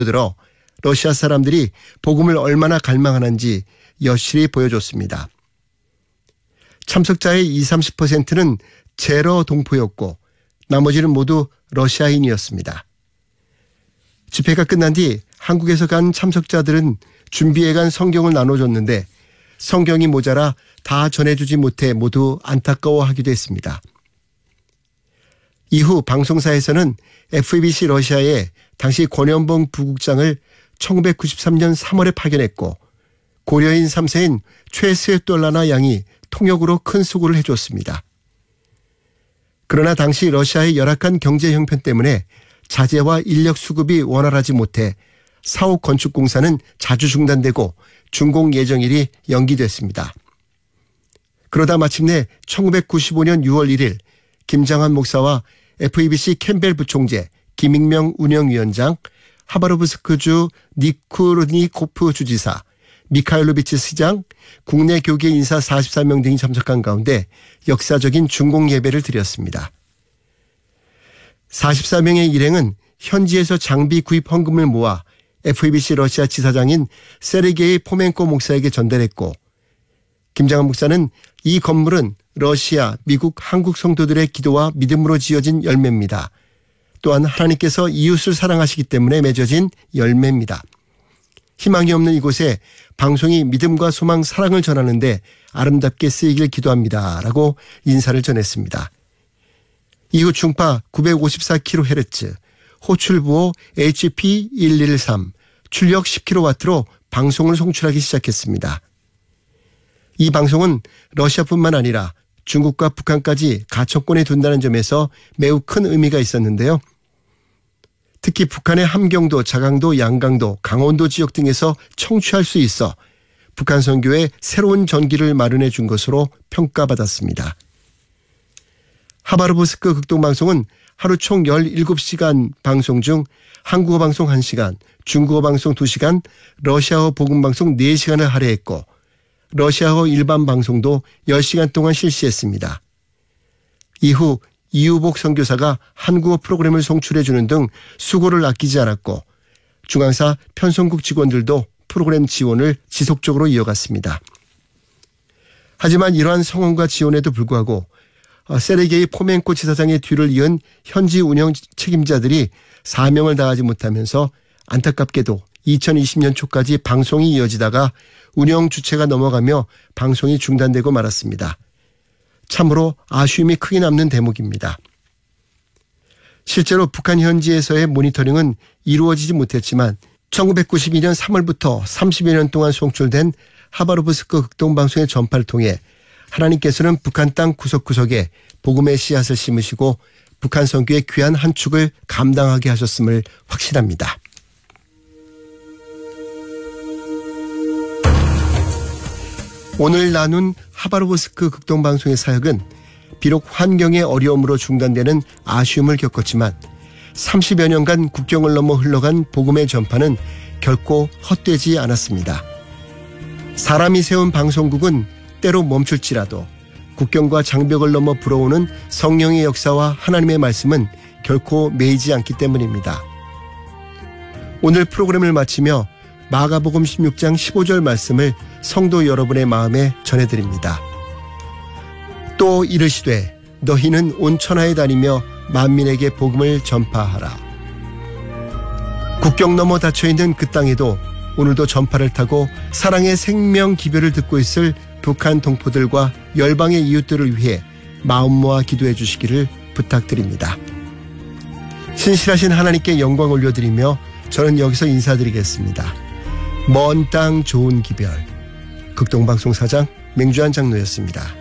들어 러시아 사람들이 복음을 얼마나 갈망하는지 여실히 보여줬습니다. 참석자의 20-30%는 제러 동포였고 나머지는 모두 러시아인이었습니다. 집회가 끝난 뒤 한국에서 간 참석자들은 준비해간 성경을 나눠줬는데 성경이 모자라 다 전해주지 못해 모두 안타까워하기도 했습니다. 이후 방송사에서는 FEBC 러시아에 당시 권현봉 부국장을 1993년 3월에 파견했고 고려인 3세인 최스웨돌라나 양이 통역으로 큰 수고를 해줬습니다. 그러나 당시 러시아의 열악한 경제 형편 때문에 자재와 인력 수급이 원활하지 못해 사옥 건축 공사는 자주 중단되고 준공 예정일이 연기됐습니다. 그러다 마침내 1995년 6월 1일 김장한 목사와 FEBC 캠벨 부총재, 김익명 운영위원장, 하바로브스크주 니쿠르니코프 주지사, 미카일로비치 시장, 국내 교계 인사 44명 등이 참석한 가운데 역사적인 준공 예배를 드렸습니다. 44명의 일행은 현지에서 장비 구입 헌금을 모아 FEBC 러시아 지사장인 세르게이 포멘코 목사에게 전달했고 김장한 목사는 이 건물은 러시아, 미국, 한국 성도들의 기도와 믿음으로 지어진 열매입니다. 또한 하나님께서 이웃을 사랑하시기 때문에 맺어진 열매입니다. 희망이 없는 이곳에 방송이 믿음과 소망, 사랑을 전하는데 아름답게 쓰이길 기도합니다. 라고 인사를 전했습니다. 이후 중파 954kHz, 호출부호 HP113, 출력 10kW로 방송을 송출하기 시작했습니다. 이 방송은 러시아뿐만 아니라 중국과 북한까지 가청권에 둔다는 점에서 매우 큰 의미가 있었는데요. 특히 북한의 함경도, 자강도, 양강도, 강원도 지역 등에서 청취할 수 있어 북한 선교에 새로운 전기를 마련해 준 것으로 평가받았습니다. 하바르브스크 극동방송은 하루 총 17시간 방송 중 한국어 방송 1시간, 중국어 방송 2시간, 러시아어 복음방송 4시간을 할애했고 러시아어 일반 방송도 10시간 동안 실시했습니다. 이후 이우복 선교사가 한국어 프로그램을 송출해주는 등 수고를 아끼지 않았고 중앙사 편성국 직원들도 프로그램 지원을 지속적으로 이어갔습니다. 하지만 이러한 성원과 지원에도 불구하고 세르게이 포멘코 지사장의 뒤를 이은 현지 운영 책임자들이 사명을 다하지 못하면서 안타깝게도 2020년 초까지 방송이 이어지다가 운영 주체가 넘어가며 방송이 중단되고 말았습니다. 참으로 아쉬움이 크게 남는 대목입니다. 실제로 북한 현지에서의 모니터링은 이루어지지 못했지만 1992년 3월부터 30여 년 동안 송출된 하바르브스크 극동방송의 전파를 통해 하나님께서는 북한 땅 구석구석에 복음의 씨앗을 심으시고 북한 선교의 귀한 한 축을 감당하게 하셨음을 확신합니다. 오늘 나눈 하바르브스크 극동방송의 사역은 비록 환경의 어려움으로 중단되는 아쉬움을 겪었지만 30여 년간 국경을 넘어 흘러간 복음의 전파는 결코 헛되지 않았습니다. 사람이 세운 방송국은 때로 멈출지라도 국경과 장벽을 넘어 불어오는 성령의 역사와 하나님의 말씀은 결코 매이지 않기 때문입니다. 오늘 프로그램을 마치며 마가복음 16장 15절 말씀을 성도 여러분의 마음에 전해드립니다. 또 이르시되 너희는 온 천하에 다니며 만민에게 복음을 전파하라. 국경 넘어 닫혀있는 그 땅에도 오늘도 전파를 타고 사랑의 생명 기별을 듣고 있을 북한 동포들과 열방의 이웃들을 위해 마음 모아 기도해 주시기를 부탁드립니다. 신실하신 하나님께 영광 올려드리며 저는 여기서 인사드리겠습니다. 먼 땅 좋은 기별, 극동방송 사장 맹주한 장로였습니다.